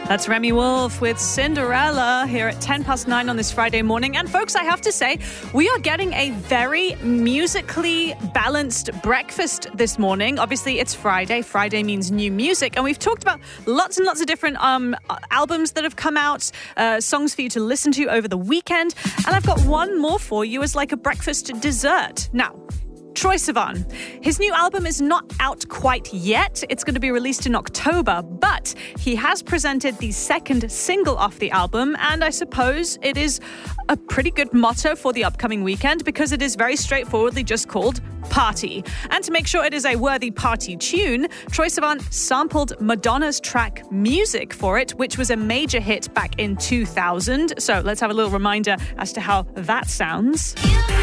That's Remy Wolf with Cinderella here at 9:10 on this Friday morning. And folks, I have to say, we are getting a very musically balanced breakfast this morning. Obviously, it's Friday. Friday means new music. And we've talked about lots and lots of different albums that have come out, songs for you to listen to over the weekend. And I've got one more for you as like a breakfast dessert. Now, Troye Sivan. His new album is not out quite yet. It's going to be released in October, but he has presented the second single off the album, and I suppose it is a pretty good motto for the upcoming weekend because it is very straightforwardly just called Party. And to make sure it is a worthy party tune, Troye Sivan sampled Madonna's track Music for it, which was a major hit back in 2000. So let's have a little reminder as to how that sounds.